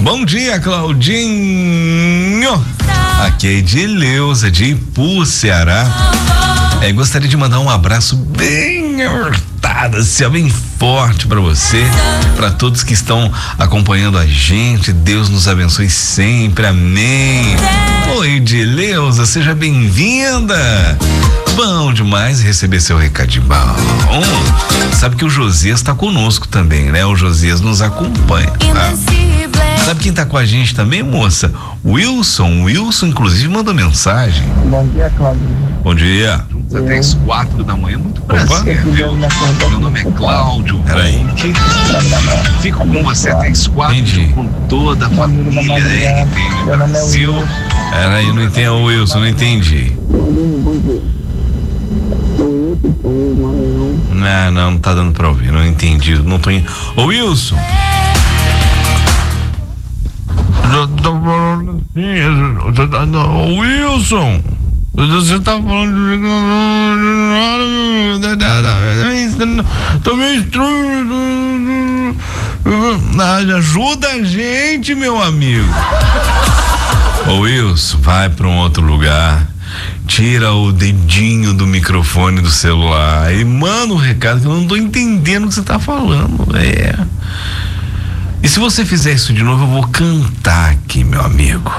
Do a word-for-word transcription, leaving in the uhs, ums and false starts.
Bom dia, Claudinho. Aqui é Edileuza, de Ipu, Ceará. É, gostaria de mandar um abraço bem apertado, assim, bem forte para você, para todos que estão acompanhando a gente. Deus nos abençoe sempre, amém. Oi, Edileuza, seja bem-vinda. Bom demais receber seu recadinho. Bom, sabe que o Josias está conosco também, né? O Josias nos acompanha, tá? Sabe quem tá com a gente também, moça? Wilson. Wilson, inclusive, mandou mensagem. Bom dia, Cláudio. Bom dia. Até às quatro da manhã, muito prazer, viu? Meu nome é Cláudio. Peraí. Fico com você até às quatro, Entendi. com toda a família aí, meu nome é Wilson. Peraí, não entendi, Wilson, não entendi. Não, não, não tá dando pra ouvir, não entendi, não tô. Ô, Wilson. Ô, Wilson. Você tá falando tô meio estranho. Ajuda a gente, meu amigo. Ô, Wilson, vai pra um outro lugar, tira o dedinho do microfone do celular e manda um recado que eu não tô entendendo o que você tá falando. É. E se você fizer isso de novo, eu vou cantar aqui, meu amigo.